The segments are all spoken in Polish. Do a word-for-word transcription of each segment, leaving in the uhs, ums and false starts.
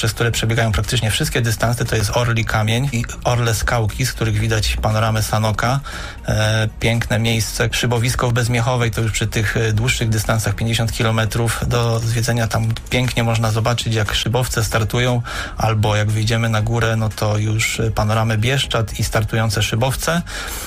przez które przebiegają praktycznie wszystkie dystanse, to jest Orli Kamień i Orle Skałki, z których widać panoramę Sanoka. E, piękne miejsce. Szybowisko w Bezmiechowej, to już przy tych dłuższych dystansach pięćdziesiąt kilometrów do zwiedzenia. Tam pięknie można zobaczyć, jak szybowce startują, albo jak wyjdziemy na górę, no to już panoramę Bieszczad i startujące szybowce.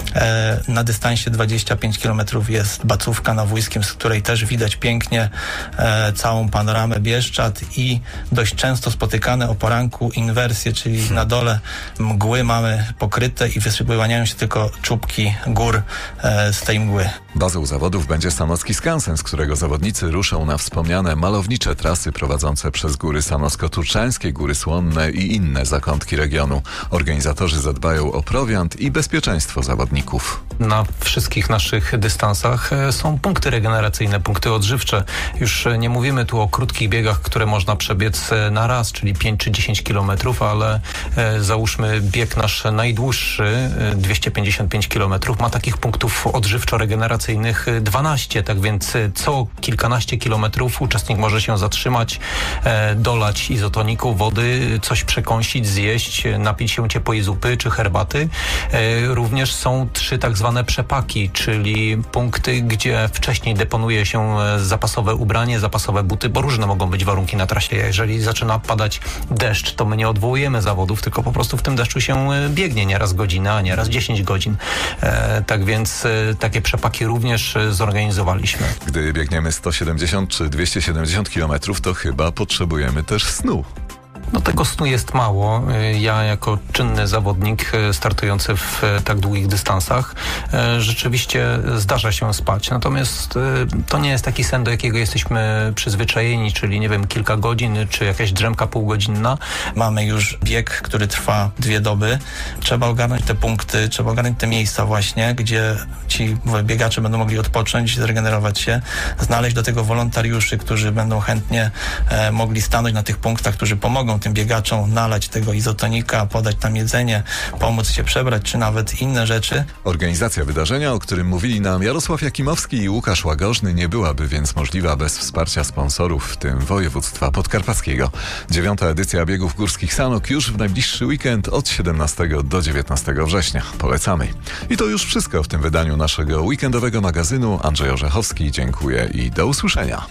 E, na dystansie dwadzieścia pięć kilometrów jest Bacówka na Wójskim, z której też widać pięknie e, całą panoramę Bieszczad i dość często spotykamy o poranku inwersję, czyli na dole mgły mamy pokryte i wyłaniają się tylko czubki gór e, z tej mgły. Bazą zawodów będzie Sanocki Skansen, z którego zawodnicy ruszą na wspomniane malownicze trasy prowadzące przez góry Sanocko-Turczańskie, Góry Słonne i inne zakątki regionu. Organizatorzy zadbają o prowiant i bezpieczeństwo zawodników. Na wszystkich naszych dystansach są punkty regeneracyjne, punkty odżywcze. Już nie mówimy tu o krótkich biegach, które można przebiec na raz, czyli pięć czy dziesięć kilometrów, ale e, załóżmy bieg nasz najdłuższy, e, dwieście pięćdziesiąt pięć kilometrów, ma takich punktów odżywczo-regeneracyjnych dwanaście, tak więc co kilkanaście kilometrów uczestnik może się zatrzymać, e, dolać izotoniku, wody, coś przekąsić, zjeść, napić się ciepłej zupy czy herbaty. E, również są trzy tak zwane przepaki, czyli punkty, gdzie wcześniej deponuje się zapasowe ubranie, zapasowe buty, bo różne mogą być warunki na trasie. Jeżeli zaczyna padać deszcz, to my nie odwołujemy zawodów, tylko po prostu w tym deszczu się biegnie nieraz godzinę, a nieraz dziesięć godzin. E, tak więc e, takie przepaki również e, zorganizowaliśmy. Gdy biegniemy sto siedemdziesiąt czy dwieście siedemdziesiąt kilometrów, to chyba potrzebujemy też snu. No tego snu jest mało. Ja jako czynny zawodnik startujący w tak długich dystansach rzeczywiście zdarza się spać. Natomiast to nie jest taki sen, do jakiego jesteśmy przyzwyczajeni, czyli nie wiem, kilka godzin, czy jakaś drzemka półgodzinna. Mamy już bieg, który trwa dwie doby. Trzeba ogarnąć te punkty, trzeba ogarnąć te miejsca właśnie, gdzie ci biegacze będą mogli odpocząć, zregenerować się, znaleźć do tego wolontariuszy, którzy będą chętnie e, mogli stanąć na tych punktach, którzy pomogą tym biegaczom nalać tego izotonika, podać tam jedzenie, pomóc się przebrać, czy nawet inne rzeczy. Organizacja wydarzenia, o którym mówili nam Jarosław Jakimowski i Łukasz Łagożny, nie byłaby więc możliwa bez wsparcia sponsorów, w tym województwa podkarpackiego. Dziewiąta edycja biegów górskich Sanok już w najbliższy weekend od siedemnastego do dziewiętnastego września. Polecamy. I to już wszystko w tym wydaniu naszego weekendowego magazynu. Andrzej Orzechowski, dziękuję i do usłyszenia.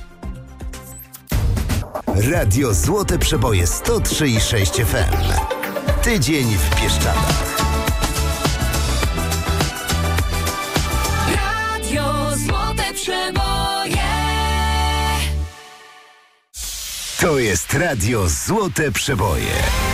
Radio Złote Przeboje sto trzy i sześć F M. Tydzień w Bieszczadach. Radio Złote Przeboje. To jest Radio Złote Przeboje.